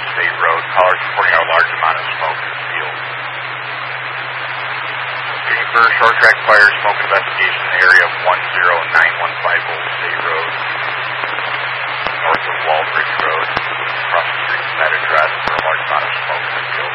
State Road. Callers reporting a large amount of smoke in the field. Shooting for short track fire smoke investigation in the area of 10915 Old State Road, north of Waldridge.